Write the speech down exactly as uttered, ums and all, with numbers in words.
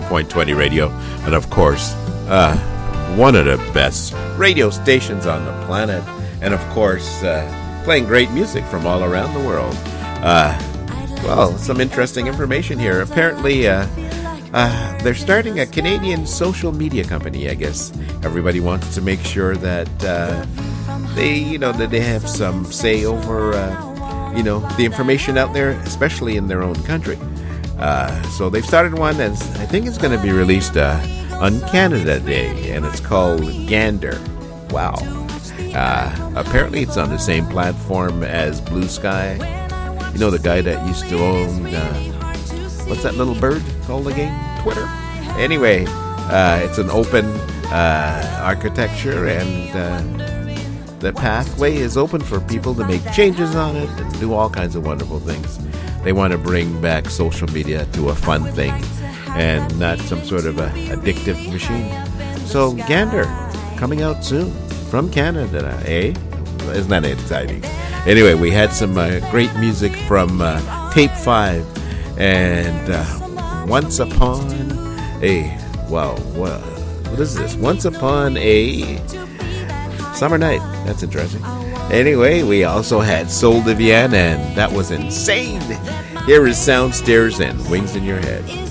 point two zero Radio, and of course, uh, one of the best radio stations on the planet, and of course, uh, playing great music from all around the world. Uh, well, some interesting information here. Apparently, uh, uh, they're starting a Canadian social media company, I guess. Everybody wants to make sure that uh, they, you know, that they have some say over, uh, you know, the information out there, especially in their own country. Uh, so they've started one, and I think it's going to be released uh, on Canada Day, and it's called Gander. Wow. Uh, apparently it's on the same platform as Blue Sky. You know, the guy that used to own, uh, what's that little bird called again? Twitter? Anyway, uh, it's an open uh, architecture, and uh, the pathway is open for people to make changes on it and do all kinds of wonderful things. They want to bring back social media to a fun thing and not some sort of a addictive machine. So Gander, coming out soon from Canada, eh? Isn't that exciting? Anyway, we had some uh, great music from uh, Tape five and uh, Once Upon a... Wow, what, what is this? Once Upon a Summer Night. That's interesting. Anyway, we also had Soul Divian, and that was insane. Here is Sound Stairs and Wings in Your Head.